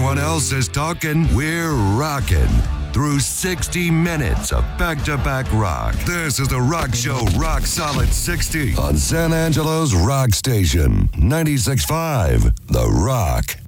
everyone else is talking, we're rocking. Through 60 minutes of back-to-back rock. This is The Rock Show, Rock Solid 60 on San Angelo's Rock Station, 96.5 The Rock.